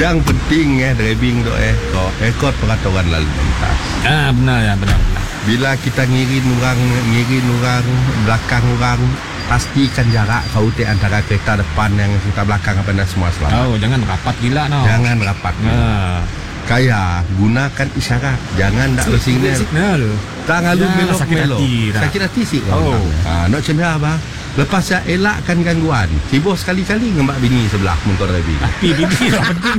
Yang penting driving tu kau ikut peraturan lalu lintas. Benar ya, benar. Bila kita ngirin orang belakang orang, pastikan jarak kau antara kereta depan yang kita belakang apa dan semua selamat. Jangan rapat gila Jangan rapat. Kaya gunakan isyarat, jangan tak bersignal. Tak ngalu melok-melok. Sakit hati sih kau. Nak cendera apa? Lepas saya elakkan gangguan. Sibuk sekali-kali ngembak bini sebelah motor driving. Tapi bini lah penting.